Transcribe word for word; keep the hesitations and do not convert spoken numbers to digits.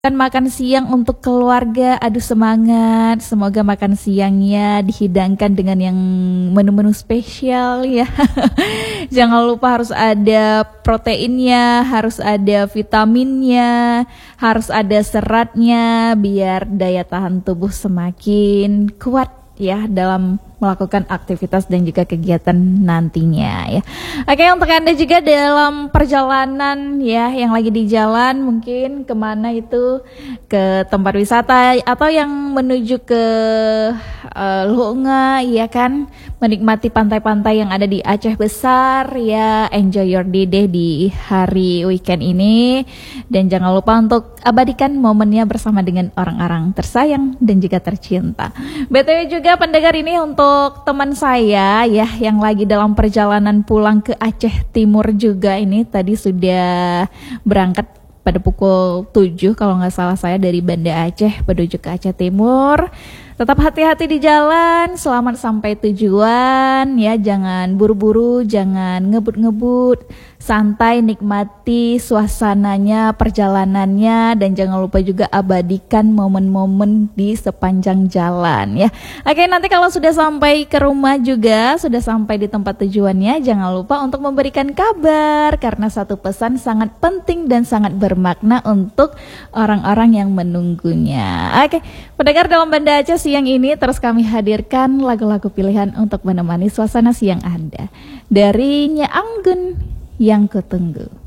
Kan makan siang untuk keluarga, aduh semangat, semoga makan siangnya dihidangkan dengan yang menu-menu spesial ya. Jangan lupa harus ada proteinnya, harus ada vitaminnya, harus ada seratnya biar daya tahan tubuh semakin kuat ya dalam melakukan aktivitas dan juga kegiatan nantinya ya. Oke, untuk Anda juga dalam perjalanan ya yang lagi di jalan mungkin kemana itu, ke tempat wisata atau yang menuju ke uh, Lunga ya kan, menikmati pantai-pantai yang ada di Aceh Besar ya, enjoy your day deh di hari weekend ini, dan jangan lupa untuk abadikan momennya bersama dengan orang-orang tersayang dan juga tercinta. B T W juga pendengar, ini untuk Untuk teman saya ya yang lagi dalam perjalanan pulang ke Aceh Timur juga, ini tadi sudah berangkat pada pukul tujuh kalau nggak salah saya dari Banda Aceh menuju ke Aceh Timur. Tetap hati-hati di jalan, selamat sampai tujuan ya, jangan buru-buru, jangan ngebut-ngebut, santai nikmati suasananya, perjalanannya, dan jangan lupa juga abadikan momen-momen di sepanjang jalan ya. Oke, nanti kalau sudah sampai ke rumah juga, sudah sampai di tempat tujuannya, jangan lupa untuk memberikan kabar karena satu pesan sangat penting dan sangat bermakna untuk orang-orang yang menunggunya. Oke, pendengar dalam Banda Aceh siang ini terus kami hadirkan lagu-lagu pilihan untuk menemani suasana siang Anda dari Nya Anggun yang kutunggu.